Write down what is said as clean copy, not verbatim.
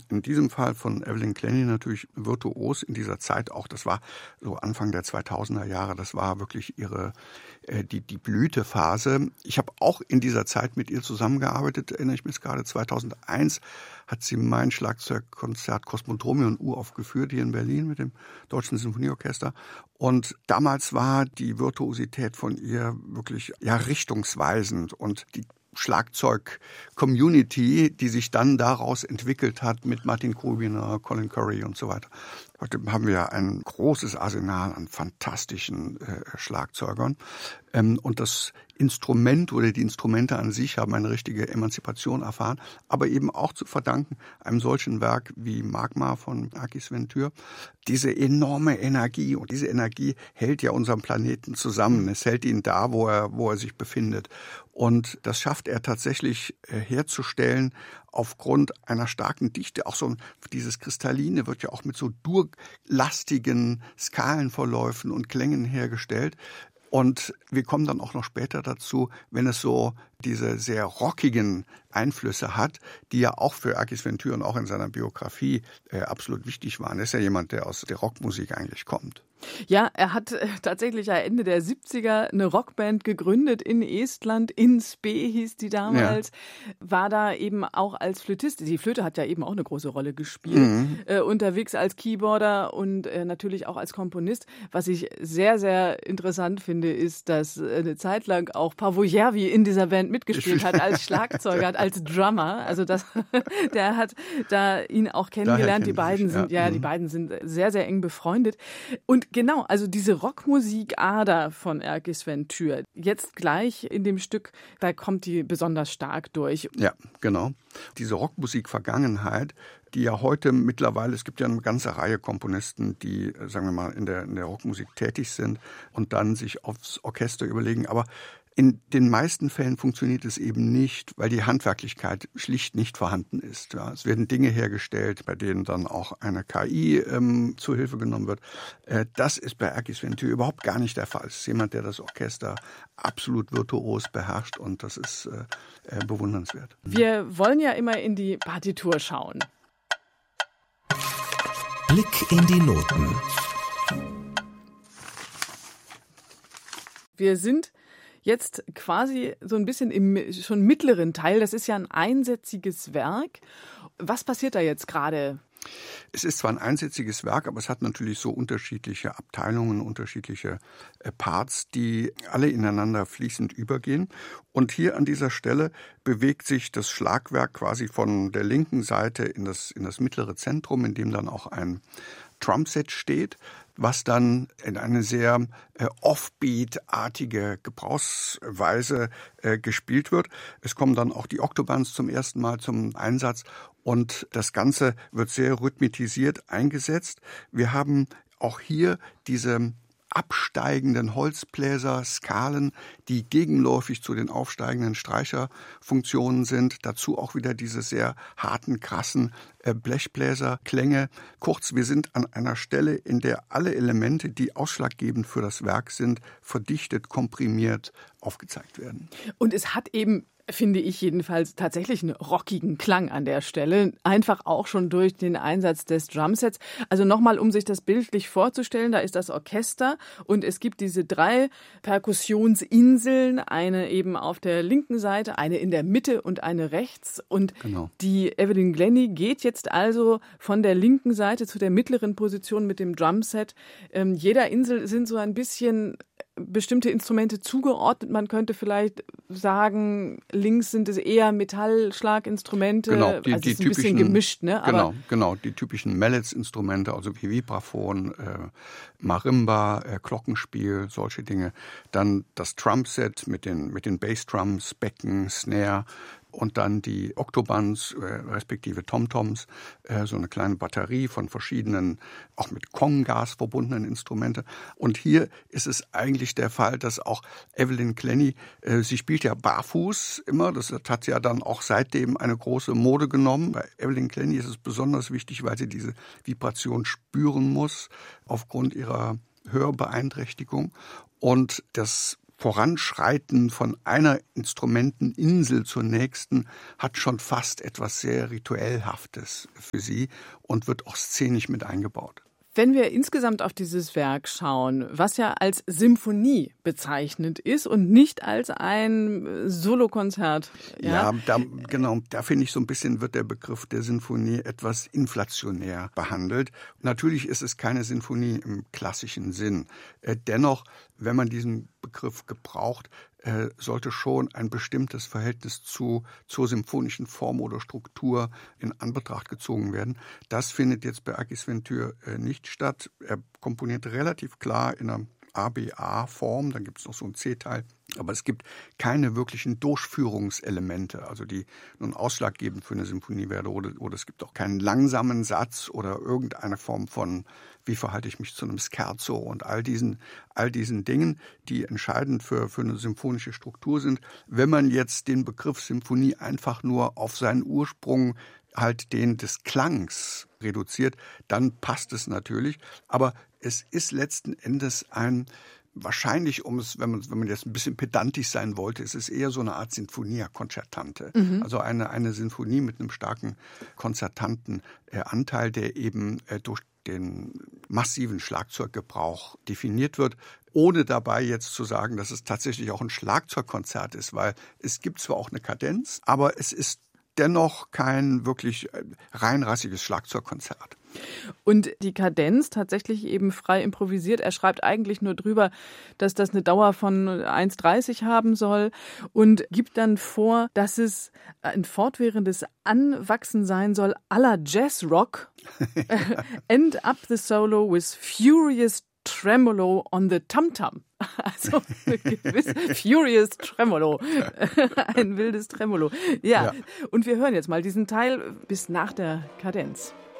in diesem Fall von Evelyn Glennie natürlich virtuos in dieser Zeit auch. Das war so Anfang der 2000er Jahre. Das war wirklich die Blütephase. Ich habe auch in dieser Zeit mit ihr zusammengearbeitet, erinnere ich mich gerade. 2001 hat sie mein Schlagzeugkonzert Kosmodromie und uraufgeführt hier in Berlin mit dem Deutschen Sinfonieorchester. Und damals war die Virtuosität von ihr wirklich richtungsweisend, und die Schlagzeug-Community, die sich dann daraus entwickelt hat mit Martin Krubiner, Colin Curry und so weiter. Heute haben wir ein großes Arsenal an fantastischen Schlagzeugern. Und das Instrument oder die Instrumente an sich haben eine richtige Emanzipation erfahren, aber eben auch zu verdanken einem solchen Werk wie Magma von Akis Ventür. Diese enorme Energie, und diese Energie hält ja unseren Planeten zusammen. Es hält ihn da, wo er sich befindet. Und das schafft er tatsächlich herzustellen aufgrund einer starken Dichte. Auch so dieses Kristalline wird ja auch mit so durchlastigen Skalenverläufen und Klängen hergestellt. Und wir kommen dann auch noch später dazu, wenn es so diese sehr rockigen Einflüsse hat, die ja auch für Akis Ventür und auch in seiner Biografie absolut wichtig waren. Er ist ja jemand, der aus der Rockmusik eigentlich kommt. Ja, er hat tatsächlich Ende der 70er eine Rockband gegründet in Estland. Inspe hieß die damals. Ja. War da eben auch als Flötist. Die Flöte hat ja eben auch eine große Rolle gespielt. Unterwegs als Keyboarder und natürlich auch als Komponist. Was ich sehr, sehr interessant finde, ist, dass eine Zeit lang auch Paavo Järvi in dieser Band mitgespielt hat als Schlagzeuger, als Drummer. Also der hat da ihn auch kennengelernt. Die beiden sind sehr, sehr eng befreundet. Und genau, also diese Rockmusik-Ader von Akis Ventür, jetzt gleich in dem Stück, da kommt die besonders stark durch. Ja, genau. Diese Rockmusik-Vergangenheit, die ja heute mittlerweile, es gibt ja eine ganze Reihe Komponisten, die, sagen wir mal, in der Rockmusik tätig sind und dann sich aufs Orchester überlegen, aber in den meisten Fällen funktioniert es eben nicht, weil die Handwerklichkeit schlicht nicht vorhanden ist. Ja, es werden Dinge hergestellt, bei denen dann auch eine KI zu Hilfe genommen wird. Das ist bei Akis Ventür überhaupt gar nicht der Fall. Es ist jemand, der das Orchester absolut virtuos beherrscht, und das ist bewundernswert. Wir wollen ja immer in die Partitur schauen. Blick in die Noten. Wir sind jetzt quasi so ein bisschen im schon mittleren Teil. Das ist ja ein einsätziges Werk. Was passiert da jetzt gerade? Es ist zwar ein einsätziges Werk, aber es hat natürlich so unterschiedliche Abteilungen, unterschiedliche Parts, die alle ineinander fließend übergehen. Und hier an dieser Stelle bewegt sich das Schlagwerk quasi von der linken Seite in das mittlere Zentrum, in dem dann auch ein Drumset steht, was dann in eine sehr Offbeat-artige Gebrauchsweise gespielt wird. Es kommen dann auch die Oktobands zum ersten Mal zum Einsatz, und das Ganze wird sehr rhythmisiert eingesetzt. Wir haben auch hier diese absteigenden Holzbläser, Skalen, die gegenläufig zu den aufsteigenden Streicherfunktionen sind. Dazu auch wieder diese sehr harten, krassen Blechbläserklänge. Kurz, wir sind an einer Stelle, in der alle Elemente, die ausschlaggebend für das Werk sind, verdichtet, komprimiert aufgezeigt werden. Und es hat eben, finde ich jedenfalls, tatsächlich einen rockigen Klang an der Stelle. Einfach auch schon durch den Einsatz des Drumsets. Also nochmal, um sich das bildlich vorzustellen, da ist das Orchester und es gibt diese 3 Perkussionsinseln, eine eben auf der linken Seite, eine in der Mitte und eine rechts. Und Die Evelyn Glennie geht jetzt also von der linken Seite zu der mittleren Position mit dem Drumset. Jeder Insel sind so ein bisschen bestimmte Instrumente zugeordnet. Man könnte vielleicht sagen, links sind es eher Metallschlaginstrumente, genau, also es ist ein bisschen gemischt, ne? Aber genau, die typischen Mallets-Instrumente, also wie Vibraphon, Marimba, Glockenspiel, solche Dinge. Dann das Drumset mit den Bassdrums, Becken, Snare, und dann die Oktobands, respektive Tomtoms, so eine kleine Batterie von verschiedenen, auch mit Kongas verbundenen Instrumente. Und hier ist es eigentlich der Fall, dass auch Evelyn Glennie, sie spielt ja barfuß immer, das hat ja dann auch seitdem eine große Mode genommen. Bei Evelyn Glennie ist es besonders wichtig, weil sie diese Vibration spüren muss, aufgrund ihrer Hörbeeinträchtigung. Und das Voranschreiten von einer Instrumenteninsel zur nächsten hat schon fast etwas sehr Rituellhaftes für sie und wird auch szenisch mit eingebaut. Wenn wir insgesamt auf dieses Werk schauen, was ja als Symphonie bezeichnet ist und nicht als ein Solokonzert. Ja, da finde ich so ein bisschen wird der Begriff der Sinfonie etwas inflationär behandelt. Natürlich ist es keine Sinfonie im klassischen Sinn. Dennoch, wenn man diesen Begriff gebraucht, sollte schon ein bestimmtes Verhältnis zur symphonischen Form oder Struktur in Anbetracht gezogen werden. Das findet jetzt bei Akis Ventür nicht statt. Er komponiert relativ klar in einer ABA-Form, dann gibt es noch so einen C-Teil, aber es gibt keine wirklichen Durchführungselemente, also die nun ausschlaggebend für eine Symphonie wäre, oder es gibt auch keinen langsamen Satz oder irgendeine Form von, wie verhalte ich mich zu einem Scherzo und all diesen Dingen, die entscheidend für eine symphonische Struktur sind. Wenn man jetzt den Begriff Symphonie einfach nur auf seinen Ursprung halt den des Klangs reduziert, dann passt es natürlich. Aber es ist letzten Endes wahrscheinlich, wenn man jetzt ein bisschen pedantisch sein wollte, es ist eher so eine Art Sinfonia concertante. Also eine Sinfonie mit einem starken konzertanten Anteil, der eben durch den massiven Schlagzeuggebrauch definiert wird, ohne dabei jetzt zu sagen, dass es tatsächlich auch ein Schlagzeugkonzert ist, weil es gibt zwar auch eine Kadenz, aber es ist dennoch kein wirklich reinrassiges Schlagzeugkonzert. Und die Kadenz tatsächlich eben frei improvisiert. Er schreibt eigentlich nur drüber, dass das eine Dauer von 1,30 haben soll und gibt dann vor, dass es ein fortwährendes Anwachsen sein soll à la Jazzrock. End up the solo with furious tremolo on the tum-tum. Also gewiss furious tremolo. Ein wildes Tremolo. Ja, und wir hören jetzt mal diesen Teil bis nach der Kadenz.